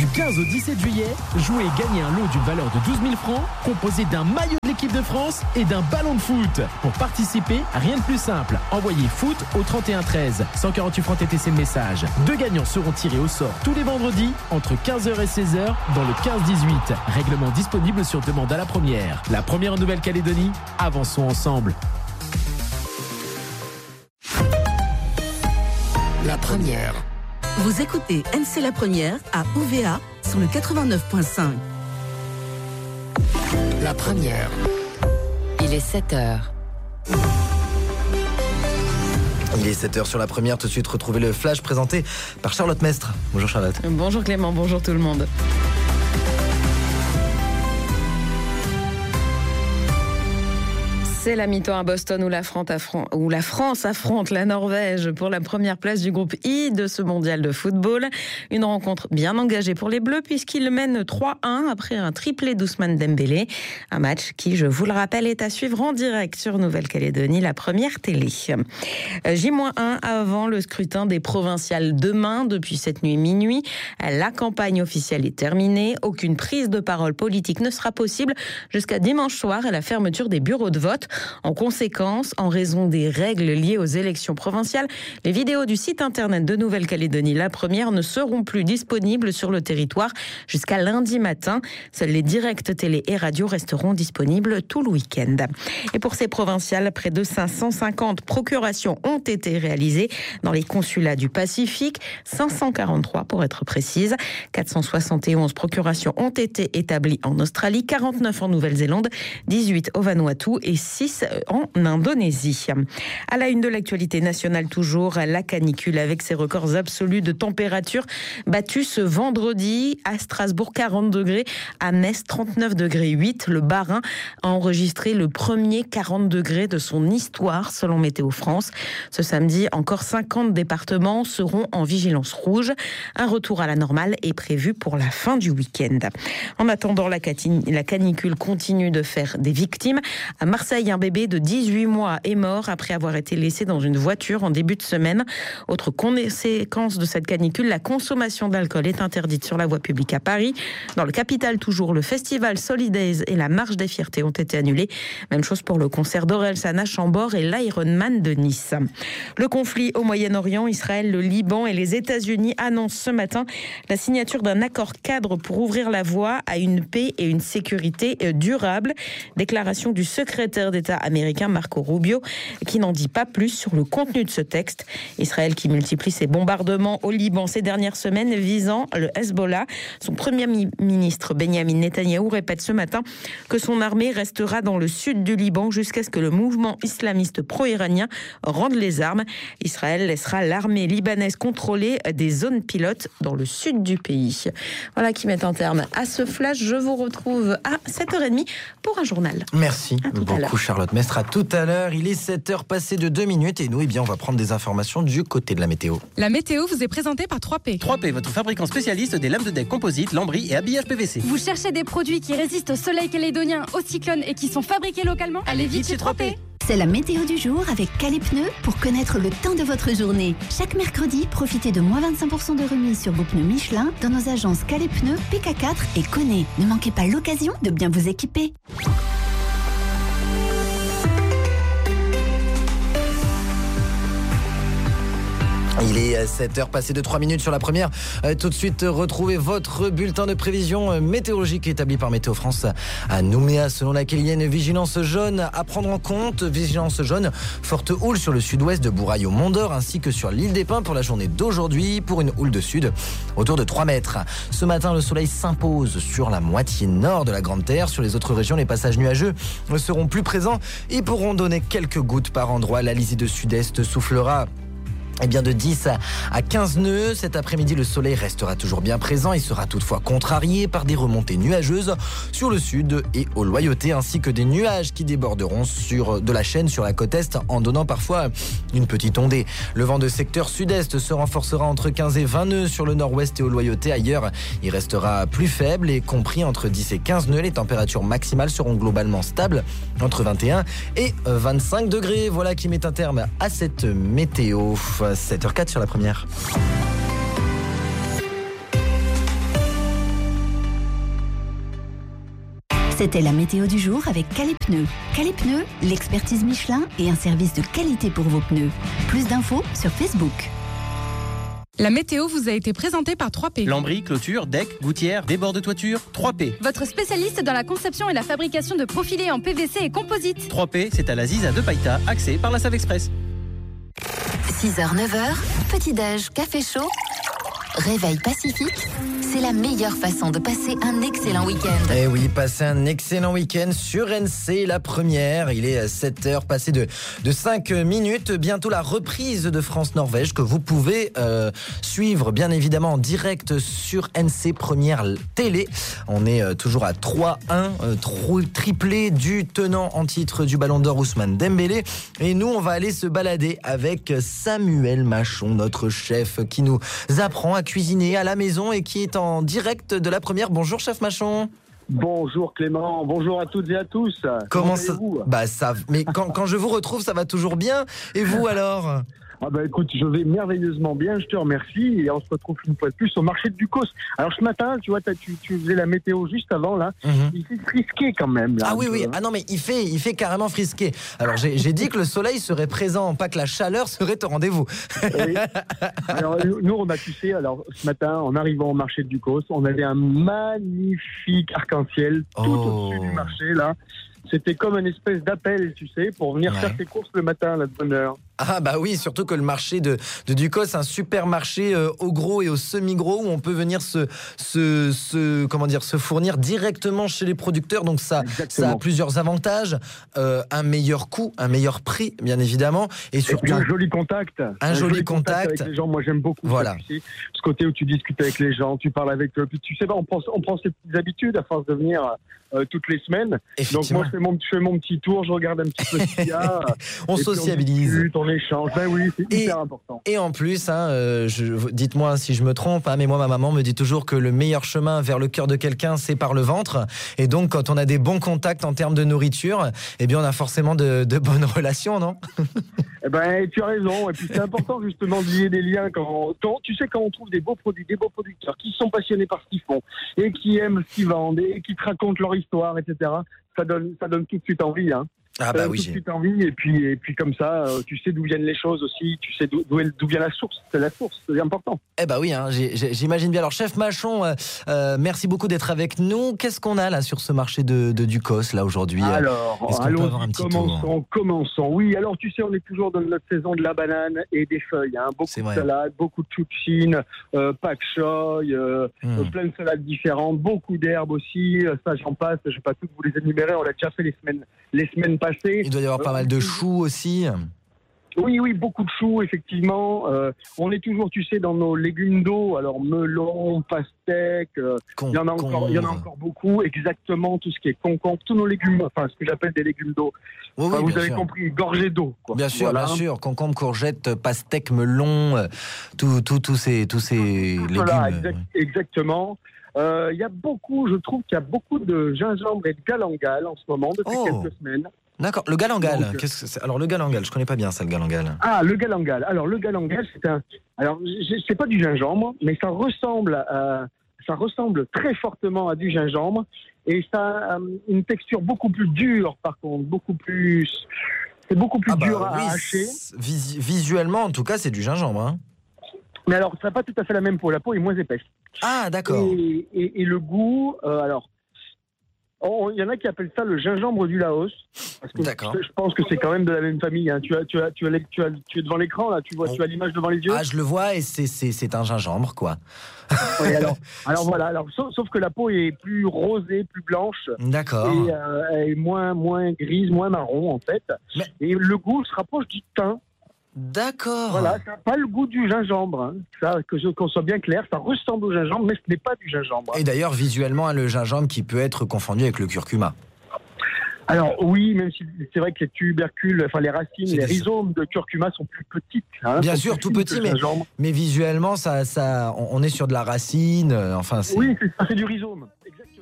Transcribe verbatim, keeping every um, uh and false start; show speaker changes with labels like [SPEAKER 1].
[SPEAKER 1] Du quinze au dix-sept juillet, jouez et gagnez un lot d'une valeur de douze mille francs composé d'un maillot de l'équipe de France et d'un ballon de foot. Pour participer, rien de plus simple. Envoyez foot au trente et un treize. cent quarante-huit francs T T C le message. Deux gagnants seront tirés au sort tous les vendredis entre quinze heures et seize heures dans le quinze dix-huit. Règlement disponible sur demande à la première. La première en Nouvelle-Calédonie, avançons ensemble.
[SPEAKER 2] La première.
[SPEAKER 3] Vous écoutez N C La Première à U V A sur le quatre-vingt-neuf virgule cinq.
[SPEAKER 2] La première. Il est sept heures.
[SPEAKER 4] Il est sept heures sur la première. Tout de suite, retrouvez le flash présenté par Charlotte Mestre. Bonjour Charlotte.
[SPEAKER 5] Bonjour Clément, bonjour tout le monde. C'est la mi-temps à Boston où la, affron- où la France affronte la Norvège pour la première place du groupe I de ce mondial de football. Une rencontre bien engagée pour les Bleus puisqu'ils mènent trois un après un triplé d'Ousmane Dembélé. Un match qui, je vous le rappelle, est à suivre en direct sur Nouvelle-Calédonie, la première télé. J un avant le scrutin des provinciales demain. Depuis cette nuit minuit, la campagne officielle est terminée. Aucune prise de parole politique ne sera possible jusqu'à dimanche soir et la fermeture des bureaux de vote. En conséquence, en raison des règles liées aux élections provinciales, les vidéos du site internet de Nouvelle-Calédonie, la première, ne seront plus disponibles sur le territoire jusqu'à lundi matin. Seuls les directs télé et radio resteront disponibles tout le week-end. Et pour ces provinciales, près de cinq cent cinquante procurations ont été réalisées dans les consulats du Pacifique, cinq cent quarante-trois pour être précise. quatre cent soixante et onze procurations ont été établies en Australie, quarante-neuf en Nouvelle-Zélande, dix-huit au Vanuatu et six en Indonésie. À la une de l'actualité nationale toujours, la canicule avec ses records absolus de température battus ce vendredi. À Strasbourg, quarante degrés. À Metz, trente-neuf degrés huit. Le Bas-Rhin a enregistré le premier quarante degrés de son histoire selon Météo France. Ce samedi, encore cinquante départements seront en vigilance rouge. Un retour à la normale est prévu pour la fin du week-end. En attendant, la canicule continue de faire des victimes. À Marseille, un bébé de dix-huit mois est mort après avoir été laissé dans une voiture en début de semaine. Autre conséquence de cette canicule, la consommation d'alcool est interdite sur la voie publique à Paris. Dans le Capital, toujours, le festival Solidays et la Marche des Fiertés ont été annulés. Même chose pour le concert d'Orelsan à Chambord et l'Ironman de Nice. Le conflit au Moyen-Orient, Israël, le Liban et les États-Unis annoncent ce matin la signature d'un accord cadre pour ouvrir la voie à une paix et une sécurité durable. Déclaration du secrétaire d'État américain Marco Rubio, qui n'en dit pas plus sur le contenu de ce texte. Israël qui multiplie ses bombardements au Liban ces dernières semaines visant le Hezbollah. Son premier ministre Benjamin Netanyahou répète ce matin que son armée restera dans le sud du Liban jusqu'à ce que le mouvement islamiste pro-iranien rende les armes. Israël laissera l'armée libanaise contrôler des zones pilotes dans le sud du pays. Voilà qui met un terme à ce flash. Je vous retrouve à sept heures trente pour un journal.
[SPEAKER 4] Merci beaucoup Charlotte Mestre. À tout à l'heure. Il est sept heures passées de deux minutes et nous, eh bien, on va prendre des informations du côté de la météo.
[SPEAKER 6] La météo vous est présentée par trois P.
[SPEAKER 7] trois P, votre fabricant spécialiste des lames de deck composite, lambris et habillage P V C.
[SPEAKER 8] Vous cherchez des produits qui résistent au soleil calédonien, au cyclone et qui sont fabriqués localement?
[SPEAKER 7] Allez vite chez trois P.
[SPEAKER 9] C'est la météo du jour avec Calais Pneus pour connaître le temps de votre journée. Chaque mercredi, profitez de moins vingt-cinq pour cent de remise sur vos pneus Michelin dans nos agences Calais Pneus, P K quatre et Connay. Ne manquez pas l'occasion de bien vous équiper.
[SPEAKER 4] Il est sept heures passées de trois minutes sur la première. Euh, tout de suite, retrouvez votre bulletin de prévision météorologique établi par Météo France à Nouméa, selon laquelle il y a une vigilance jaune à prendre en compte. Vigilance jaune, forte houle sur le sud-ouest de Bourail au Mont-d'Or ainsi que sur l'île des Pins pour la journée d'aujourd'hui pour une houle de sud autour de trois mètres. Ce matin, le soleil s'impose sur la moitié nord de la Grande Terre. Sur les autres régions, les passages nuageux seront plus présents et pourront donner quelques gouttes par endroit. L'Alizé de sud-est soufflera Eh bien de dix à quinze nœuds. Cet après-midi, le soleil restera toujours bien présent. Il sera toutefois contrarié par des remontées nuageuses sur le sud et au Loyauté, ainsi que des nuages qui déborderont sur de la chaîne sur la côte est en donnant parfois une petite ondée. Le vent de secteur sud-est se renforcera entre quinze et vingt nœuds sur le nord-ouest et au Loyauté. Ailleurs, il restera plus faible et compris entre dix et quinze nœuds. Les températures maximales seront globalement stables entre vingt et un et vingt-cinq degrés. Voilà qui met un terme à cette météo. sept heures quatre sur la première.
[SPEAKER 9] C'était la météo du jour avec Calais Pneus. Calais Pneus, l'expertise Michelin et un service de qualité pour vos pneus. Plus d'infos sur Facebook.
[SPEAKER 6] La météo vous a été présentée par trois P.
[SPEAKER 7] Lambris, clôture, deck, gouttière, débord de toiture, trois P.
[SPEAKER 8] Votre spécialiste dans la conception et la fabrication de profilés en P V C et composite.
[SPEAKER 7] trois P, c'est à la Ziza de Païta, axé par la Save Express.
[SPEAKER 2] six heures neuf heures, petit-déj, café chaud, réveil pacifique. C'est la meilleure façon de passer un excellent week-end.
[SPEAKER 4] Eh oui, passer un excellent week-end sur N C, la première. Il est sept heures, passé de, de cinq minutes. Bientôt la reprise de France-Norvège que vous pouvez euh, suivre, bien évidemment, en direct sur N C Première Télé. On est euh, toujours à trois un, euh, triplé du tenant en titre du Ballon d'Or, Ousmane Dembélé. Et nous, on va aller se balader avec Samuel Machon, notre chef, qui nous apprend à cuisiner à la maison et qui est en en direct de la première. Bonjour chef Machon.
[SPEAKER 10] Bonjour Clément, bonjour à toutes et à tous.
[SPEAKER 4] Comment, Comment ça Bah ça mais quand, quand je vous retrouve, ça va toujours bien. Et vous alors?
[SPEAKER 10] Ah bah écoute, je vais merveilleusement bien, je te remercie et on se retrouve une fois de plus au marché de Ducos. Alors ce matin, tu vois, tu, tu faisais la météo juste avant là, mm-hmm. Il fait frisqué quand même là.
[SPEAKER 4] Ah oui oui, ah non mais il fait, il fait carrément frisqué. Alors j'ai, j'ai dit que le soleil serait présent, pas que la chaleur serait au rendez-vous.
[SPEAKER 10] Oui. Alors nous on a tu sais, alors ce matin en arrivant au marché de Ducos, on avait un magnifique arc-en-ciel tout oh. au-dessus du marché là. C'était comme une espèce d'appel, tu sais, pour venir ouais. faire tes courses le matin, là, de bonne heure.
[SPEAKER 4] Ah bah oui, surtout que le marché de, de Ducos, c'est un super marché euh, au gros et au semi-gros où on peut venir se, se, se, comment dire, se fournir directement chez les producteurs. Donc ça, ça a plusieurs avantages. Euh, un meilleur coût, un meilleur prix, bien évidemment. Et surtout,
[SPEAKER 10] et un joli contact.
[SPEAKER 4] Un, un joli, joli contact. contact
[SPEAKER 10] avec les gens. Moi, j'aime beaucoup
[SPEAKER 4] voilà.
[SPEAKER 10] ça, tu sais, ce côté où tu discutes avec les gens, tu parles avec eux. Puis tu sais, on prend, on prend ses petites habitudes à force de venir euh, toutes les semaines. Donc moi, je fais, mon, je fais mon petit tour, je regarde un petit peu ce qu'il y a.
[SPEAKER 4] on sociabilise.
[SPEAKER 10] On discute, on échange. Ben oui. C'est
[SPEAKER 4] et,
[SPEAKER 10] hyper important.
[SPEAKER 4] Et en plus, hein, euh, je, dites-moi si je me trompe, hein, mais moi, ma maman me dit toujours que le meilleur chemin vers le cœur de quelqu'un, c'est par le ventre. Et donc, quand on a des bons contacts en termes de nourriture, eh bien, on a forcément de, de bonnes relations, non?
[SPEAKER 10] Eh ben, tu as raison. Et puis, c'est important justement de lier des liens. Quand, quand tu sais, quand on trouve des beaux produits, des beaux producteurs qui sont passionnés par ce qu'ils font et qui aiment ce qu'ils vendent et qui te racontent leur histoire, et cetera. Ça donne, ça donne tout de suite envie, hein.
[SPEAKER 4] Ah bah oui,
[SPEAKER 10] tout de suite envie et puis et puis comme ça euh, tu sais d'où viennent les choses aussi, tu sais d'où, d'où vient la source, c'est la source, c'est important.
[SPEAKER 4] Eh bah oui, hein, j'ai, j'ai, j'imagine bien. Alors chef Machon, euh, euh, merci beaucoup d'être avec nous. Qu'est-ce qu'on a là sur ce marché de, de Ducos là aujourd'hui?
[SPEAKER 10] Alors,
[SPEAKER 4] est-ce qu'on
[SPEAKER 10] allons,
[SPEAKER 4] peut avoir un petit
[SPEAKER 10] commençons,
[SPEAKER 4] tour
[SPEAKER 10] commençons. Oui, alors tu sais, on est toujours dans notre saison de la banane et des feuilles, hein. Beaucoup c'est de vrai. salades, beaucoup de chouchines, euh, pak choy, euh, mmh. euh, plein de salades différentes, beaucoup d'herbes aussi. Ça, j'en passe. Je vais pas toutes vous les énumérer. On l'a déjà fait les semaines, les semaines passées.
[SPEAKER 4] Il doit y avoir pas mal de choux aussi.
[SPEAKER 10] Oui, oui, beaucoup de choux, effectivement. Euh, on est toujours, tu sais, dans nos légumes d'eau. Alors, melon, pastèque, euh, il y en a encore, il y en a encore beaucoup. Exactement, tout ce qui est concombre, tous nos légumes, enfin, ce que j'appelle des légumes d'eau.
[SPEAKER 4] Oui,
[SPEAKER 10] enfin,
[SPEAKER 4] oui,
[SPEAKER 10] vous avez
[SPEAKER 4] sûr.
[SPEAKER 10] compris, gorgée d'eau, quoi.
[SPEAKER 4] Bien sûr,
[SPEAKER 10] voilà.
[SPEAKER 4] bien sûr. Concombre, courgette, pastèque, melon, euh, tous tout, tout ces, tous ces légumes.
[SPEAKER 10] Voilà, exact, exactement. Il euh, y a beaucoup, je trouve qu'il y a beaucoup de gingembre et de galangal en ce moment, depuis oh. quelques semaines.
[SPEAKER 4] D'accord, le galangal. Donc, qu'est-ce que c'est? Alors le galangal, je connais pas bien ça, le galangal.
[SPEAKER 10] Ah, le galangal. Alors le galangal, c'est un. Alors c'est pas du gingembre, mais ça ressemble, à... ça ressemble très fortement à du gingembre et ça a une texture beaucoup plus dure, par contre, beaucoup plus. C'est beaucoup plus ah bah, dur à oui, hacher.
[SPEAKER 4] Vis- visuellement, en tout cas, c'est du gingembre. Hein.
[SPEAKER 10] Mais alors, ça n'a pas tout à fait la même peau. La peau est moins épaisse.
[SPEAKER 4] Ah, d'accord.
[SPEAKER 10] Et, et, et le goût, euh, alors. Il y en a qui appellent ça le gingembre du Laos. Parce que
[SPEAKER 4] D'accord.
[SPEAKER 10] Je pense que c'est quand même de la même famille. Hein. Tu, as, tu, as, tu, as, tu, as, tu es devant l'écran, là, tu, vois, oh. tu as l'image devant les yeux.
[SPEAKER 4] Ah, je le vois et c'est, c'est, c'est un gingembre, quoi.
[SPEAKER 10] Oui, alors, alors voilà. Alors, sauf, sauf que la peau est plus rosée, plus blanche.
[SPEAKER 4] D'accord.
[SPEAKER 10] Et euh, est moins, moins grise, moins marron, en fait. Mais... Et le goût se rapproche du thym.
[SPEAKER 4] D'accord.
[SPEAKER 10] Voilà, ça n'a pas le goût du gingembre. Hein. Ça, que je, qu'on soit bien clair, ça ressemble au gingembre, mais ce n'est pas du gingembre.
[SPEAKER 4] Et d'ailleurs, visuellement, le gingembre qui peut être confondu avec le curcuma.
[SPEAKER 10] Alors oui, même si c'est vrai que les tubercules, enfin les racines, c'est les rhizomes de curcuma sont plus petites. Hein,
[SPEAKER 4] bien sûr, tout petit, mais, mais visuellement, ça, ça, on est sur de la racine. Enfin, c'est...
[SPEAKER 10] Oui, c'est, ça fait du rhizome. Exactement.